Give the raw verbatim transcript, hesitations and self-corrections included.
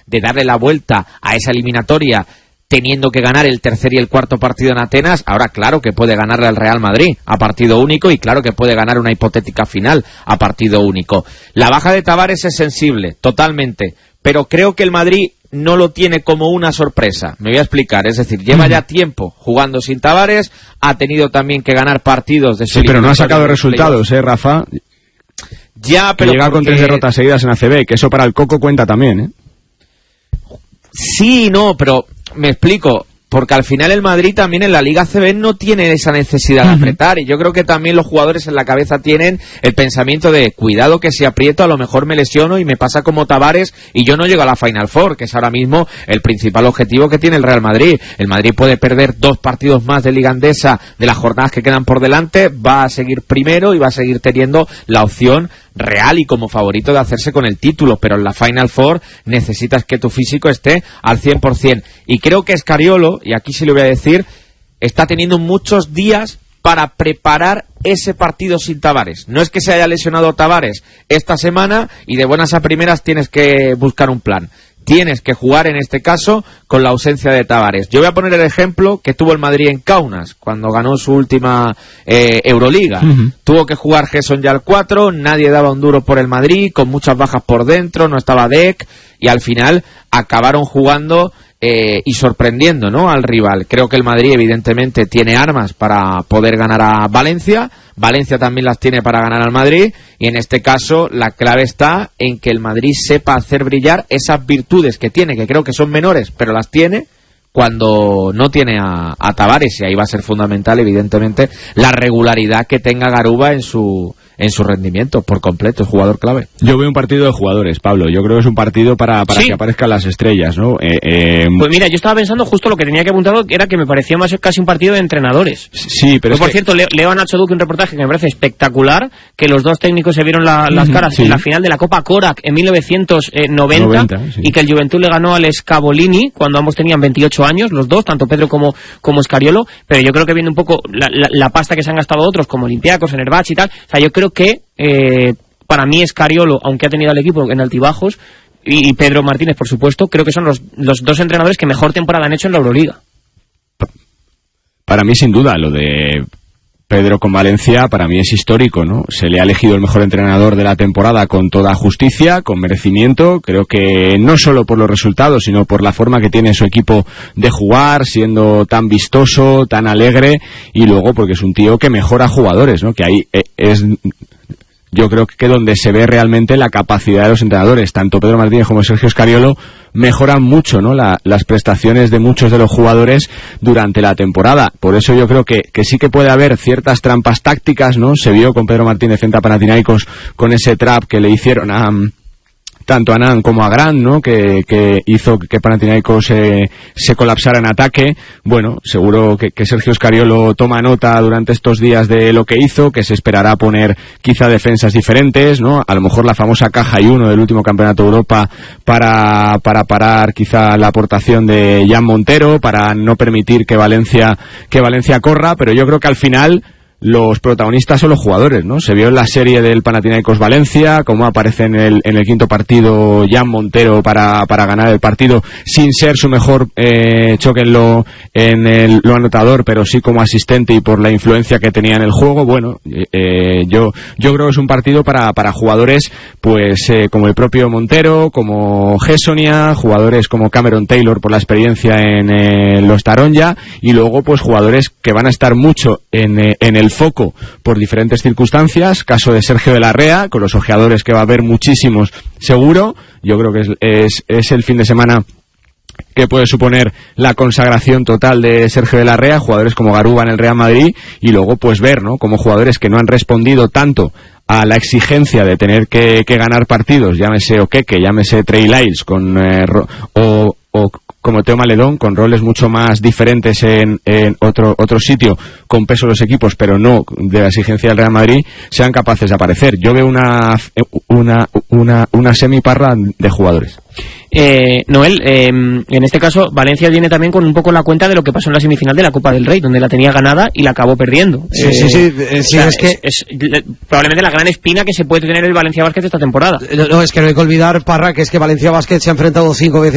de darle la vuelta a esa eliminatoria teniendo que ganar el tercer y el cuarto partido en Atenas. Ahora claro que puede ganarle al Real Madrid a partido único y claro que puede ganar una hipotética final a partido único. La baja de Tavares es sensible, totalmente, pero creo que el Madrid no lo tiene como una sorpresa. Me voy a explicar, es decir, lleva ya tiempo jugando sin Tavares, ha tenido también que ganar partidos de su... Sí, pero no ha sacado resultados, ¿eh, Rafa? Ya, pero... Que llega porque... con tres derrotas seguidas en A C B, que eso para el Coco cuenta también, ¿eh? Sí, no, pero me explico, porque al final el Madrid también en la Liga A C B no tiene esa necesidad de apretar, y yo creo que también los jugadores en la cabeza tienen el pensamiento de cuidado que si aprieto a lo mejor me lesiono y me pasa como Tavares y yo no llego a la Final Four, que es ahora mismo el principal objetivo que tiene el Real Madrid. El Madrid puede perder dos partidos más de Liga Endesa de las jornadas que quedan por delante, va a seguir primero y va a seguir teniendo la opción real y como favorito de hacerse con el título, pero en la Final Four necesitas que tu físico esté al cien por ciento. Y creo que Scariolo, y aquí sí lo voy a decir, está teniendo muchos días para preparar ese partido sin Tavares. No es que se haya lesionado Tavares esta semana y de buenas a primeras tienes que buscar un plan. Tienes que jugar en este caso con la ausencia de Tavares. Yo voy a poner el ejemplo que tuvo el Madrid en Kaunas cuando ganó su última eh, Euroliga. Uh-huh. Tuvo que jugar Gerson ya al cuatro, nadie daba un duro por el Madrid, con muchas bajas por dentro, no estaba Dec, y al final acabaron jugando eh, y sorprendiendo, ¿no?, al rival. Creo que el Madrid evidentemente tiene armas para poder ganar a Valencia, Valencia también las tiene para ganar al Madrid, y en este caso la clave está en que el Madrid sepa hacer brillar esas virtudes que tiene, que creo que son menores, pero las tiene cuando no tiene a, a Tavares, y ahí va a ser fundamental evidentemente la regularidad que tenga Garuba en su en su rendimiento por completo, es jugador clave. Yo veo un partido de jugadores, Pablo. Yo creo que es un partido para, para ¿Sí? que aparezcan las estrellas, ¿no? Eh, eh... Pues mira, yo estaba pensando justo lo que tenía que apuntar, que era que me parecía más casi un partido de entrenadores. Sí, pero pues es por que... cierto, leo, leo a Nacho Duque un reportaje que me parece espectacular, que los dos técnicos se vieron la, las caras sí. en la final de la Copa Korak en mil novecientos noventa, noventa sí. y que el Juventud le ganó al Scavolini cuando ambos tenían veintiocho años, los dos, tanto Pedro como, como Scariolo, pero yo creo que viendo un poco la, la, la pasta que se han gastado otros, como Olympiacos, Fenerbahce y tal, o sea, yo creo que Eh, para mí Scariolo, aunque ha tenido al equipo en altibajos, y, y Pedro Martínez, por supuesto, creo que son los, los dos entrenadores que mejor temporada han hecho en la Euroliga. Para mí, sin duda, lo de Pedro con Valencia, para mí es histórico, ¿no? Se le ha elegido el mejor entrenador de la temporada con toda justicia, con merecimiento. Creo que no solo por los resultados, sino por la forma que tiene su equipo de jugar, siendo tan vistoso, tan alegre, y luego porque es un tío que mejora jugadores, ¿no? Que ahí es... Yo creo que donde se ve realmente la capacidad de los entrenadores, tanto Pedro Martínez como Sergio Scariolo, mejoran mucho, ¿no?, la, las prestaciones de muchos de los jugadores durante la temporada. Por eso yo creo que, que sí que puede haber ciertas trampas tácticas, ¿no? Se vio con Pedro Martínez frente a Panathinaikos con ese trap que le hicieron a... tanto a Nan como a Grant, ¿no?, que, que hizo que Panathinaikos se, se colapsara en ataque. Bueno, seguro que, que Sergio Scariolo toma nota durante estos días de lo que hizo, que se esperará poner quizá defensas diferentes, ¿no? A lo mejor la famosa caja y uno del último Campeonato de Europa para, para parar quizá la aportación de Jan Montero, para no permitir que Valencia, que Valencia corra, pero yo creo que al final los protagonistas son los jugadores, ¿no? Se vio en la serie del Panathinaikos Valencia cómo aparece en el, en el quinto partido Jan Montero para, para ganar el partido, sin ser su mejor eh, choque en lo, en el, lo anotador, pero sí como asistente y por la influencia que tenía en el juego. Bueno, eh, yo, yo creo que es un partido para, para jugadores pues eh, como el propio Montero, como Gessonia, jugadores como Cameron Taylor por la experiencia en eh, los Taronja, y luego pues jugadores que van a estar mucho en, eh, en el foco por diferentes circunstancias, caso de Sergio de la Rea, con los ojeadores que va a haber muchísimos seguro. Yo creo que es, es, es el fin de semana que puede suponer la consagración total de Sergio de la Rea, jugadores como Garuba en el Real Madrid, y luego pues ver, ¿no?, como jugadores que no han respondido tanto a la exigencia de tener que, que ganar partidos, llámese Okeke, llámese Trey Lyles, con eh, o, o como Teo Maledón, con roles mucho más diferentes en, en otro otro sitio, con peso los equipos, pero no de la exigencia del Real Madrid, sean capaces de aparecer. Yo veo una una una, una semiparra de jugadores. Eh, Noel, eh, en este caso Valencia viene también con un poco la cuenta de lo que pasó en la semifinal de la Copa del Rey, donde la tenía ganada y la acabó perdiendo. Sí, eh, sí, sí, eh, sí o sea, es que es, es probablemente la gran espina que se puede tener el Valencia Basket esta temporada. No, no, es que no hay que olvidar, Parra, que es que Valencia Basket se ha enfrentado cinco veces